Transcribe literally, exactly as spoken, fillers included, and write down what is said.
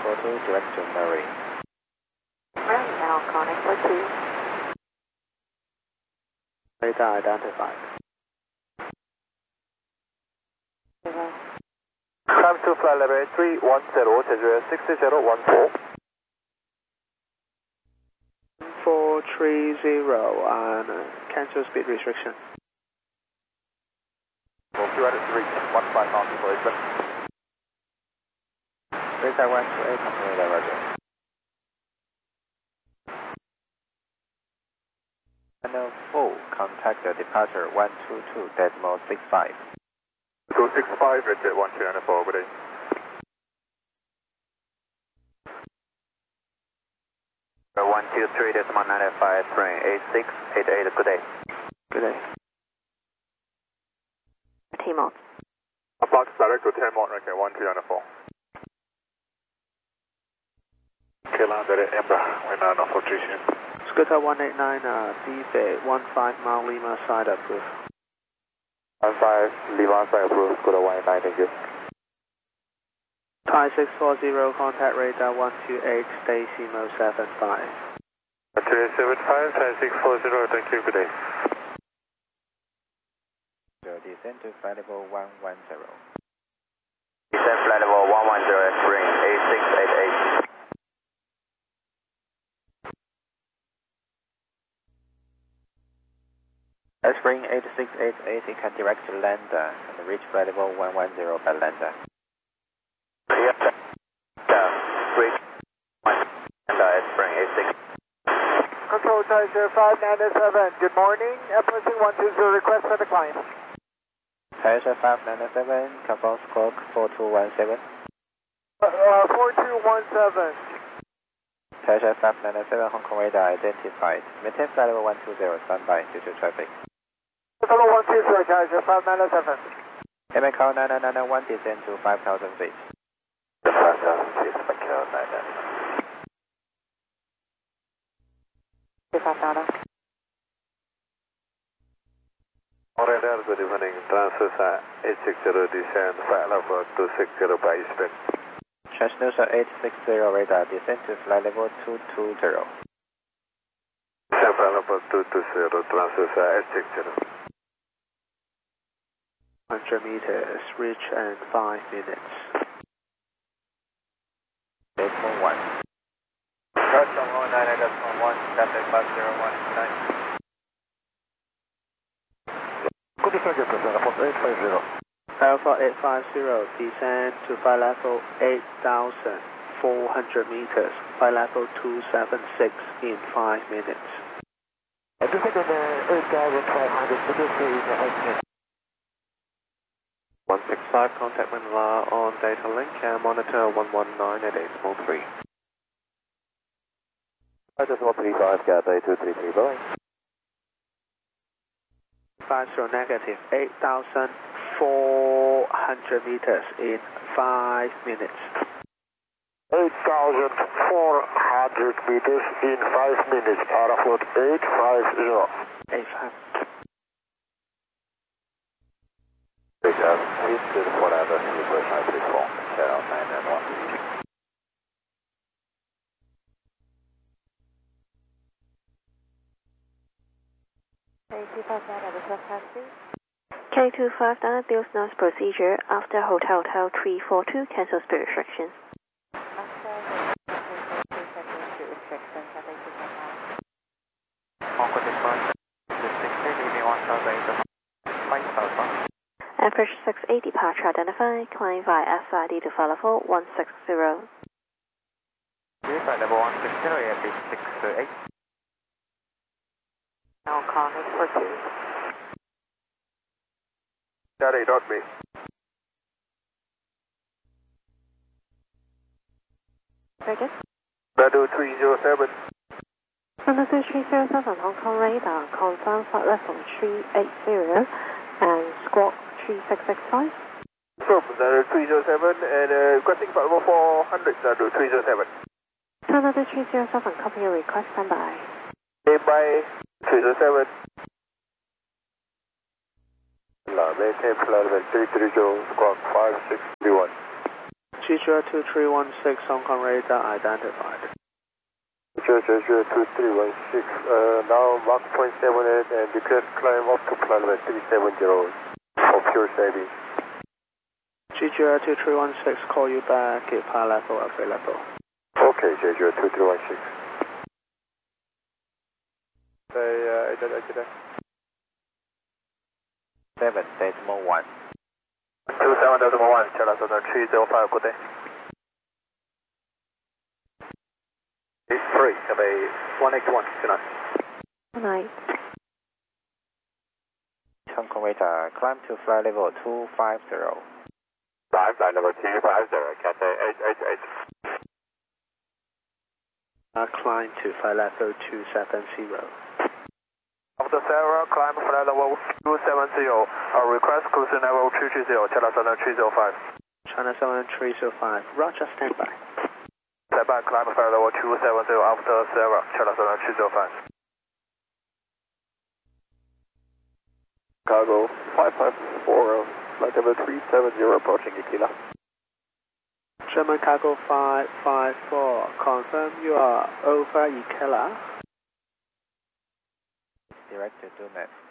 four two, direct to Marine. Marine now, connect for two. Radar identified. Time to fly level three one zero, Jeju six zero one four. four three zero and uh, cancel speed restriction. For Q R three one five knots for Lisbon. Radar one two eight, confirm radar, roger. Channel four, contact the departure one two two, decimal six five. two six five, red jet one two nine four, good day. one two three, decimal nine five, train eight six eight eight, good day. Good day. T-mode. Approx direct to ten mode, okay, one two nine four. Kailan dari Ember, wind nine four three. Scooter one eight nine, uh, D B one five mile Lima side approved. one five, Lima side approved, Scooter one eight nine, thank you. Thai six four zero, contact radar one two eight, stay C M O seven five. three seven five, Thai six four zero, thank you, good day. So descend to flight level one one zero. Descend flight level one one zero, spring eight six eight eight. Spring eight six eight eight, you can direct to lander and reach flight level one one zero by lander. Yes, sir. Yeah, reach one, and uh, spring eight six. Control Tiger five nine seven, good morning, approaching one two zero, request for the climb. Tiger five nine seven, confirm squawk four two one seven. Uh, four two one seven. Tiger five nine seven, Hong Kong radar identified. Maintain flight level one two zero, standby due to traffic. Hello, one two zero, Tiger five nine seven. M A C A nine nine nine one, descend to five thousand feet. five thousand feet, M A C A nine nine nine. Radar, good evening, Transnusa eight six zero, descend, flight level two six zero by Eastern. Transnusa eight six zero radar, descend to flight level two two zero. Descend flight level two two zero, Transnusa eight six zero. one hundred meters, reach in five minutes. Decimal one. Touch on one nine decimal one, traffic five zero one nine. Good evening, Alpha eight five zero. Alpha eight five zero, descend to flight level eight thousand four hundred meters, flight level two seven six in five minutes. Descend on eight thousand five hundred meters in eight minutes. one six five, contact Manila on data link and monitor one one nine at decimal three. Decimal three five, got day two three three, bye. five zero negative, eight thousand four hundred meters in five minutes. eight thousand four hundred meters in five minutes, Aeroflot eight five zero. eight five. Big up, please to the Fort Abbott, English nine three four, Carol nine nine one. K two five nine, Bill's nose procedure after Hotel Hotel three four two, cancel speed restrictions. Average six eight departure identified, climb via S I D to flight level one six zero. Flight level one six zero, A F six eight. Now connect for two. Daddy, dot me. Very good. Badu three zero seven. Another three zero seven, Hong Kong radar, confirm flight level three eight zero and squawk three six six five. So, Badu three zero seven and uh, requesting flight level four hundred, Badu three zero seven. Another three zero seven, copy your request, standby. Okay, bye, three zero seven. Maintain flight level three three zero, squawk five six three one. G G R two three one six Hong Kong radar identified. G G R two three one six, uh, now Mach point seven eight and request climb up to flight level three seven zero for pure saving. G G R two three one six, call you back if high level available. Okay, G G R two three one six. Say, uh, eight eight eight. seven decimal one. two seven decimal one, China Southern three zero five, good day. three, have a one eight one, good night. Good night. Hong Kong radar, climb to flight level two five zero. Five, flight level two five zero, Cathay eight eight eight. Uh, climb to flight level two seven zero. After Sarah, climb flight level two seven zero. Uh, request cruising level three three zero, China Southern three zero five. China Southern three zero five, Roger, standby. Standby, climb flight level two seven zero after Sarah, China Southern three zero five. Chicago five five four, flight level three seven zero approaching Ikila. German Cargo five five four, confirm you are over Ikela. Direct to Dumet.